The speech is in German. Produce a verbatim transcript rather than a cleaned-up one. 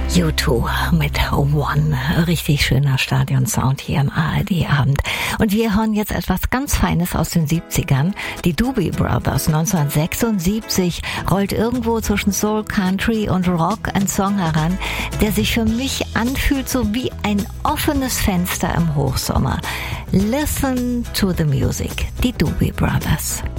U zwei mit One. Richtig schöner Stadionsound hier im A R D-Abend. Und wir hören jetzt etwas ganz Feines aus den siebzigern. Die Doobie Brothers neunzehnhundertsechsundsiebzig rollt irgendwo zwischen Soul, Country und Rock ein Song heran, der sich für mich anfühlt so wie ein offenes Fenster im Hochsommer. Listen to the music. Die Doobie Brothers.